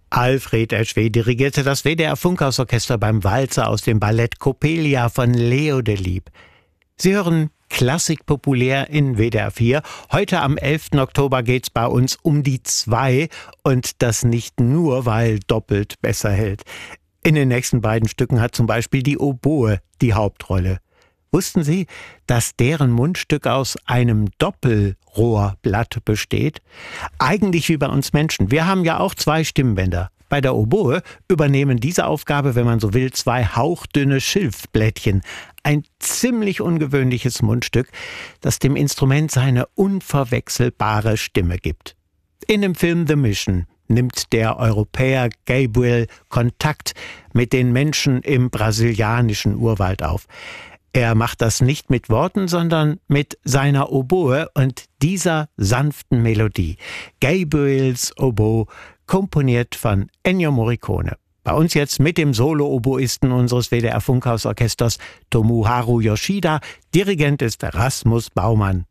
Alfred Eschweh dirigierte das WDR-Funkhausorchester beim Walzer aus dem Ballett Coppelia von Leo Delibes. Sie hören Klassik populär in WDR 4. Heute am 11. Oktober geht's bei uns um die 2 und das nicht nur, weil doppelt besser hält. In den nächsten beiden Stücken hat zum Beispiel die Oboe die Hauptrolle. Wussten Sie, dass deren Mundstück aus einem Doppelrohrblatt besteht? Eigentlich wie bei uns Menschen. Wir haben ja auch 2 Stimmbänder. Bei der Oboe übernehmen diese Aufgabe, wenn man so will, 2 hauchdünne Schilfblättchen. Ein ziemlich ungewöhnliches Mundstück, das dem Instrument seine unverwechselbare Stimme gibt. In dem Film The Mission nimmt der Europäer Gabriel Kontakt mit den Menschen im brasilianischen Urwald auf. Er macht das nicht mit Worten, sondern mit seiner Oboe und dieser sanften Melodie. Gabriels Oboe, komponiert von Ennio Morricone. Bei uns jetzt mit dem Solo-Oboisten unseres WDR-Funkhausorchesters Tomoharu Yoshida. Dirigent ist Rasmus Baumann.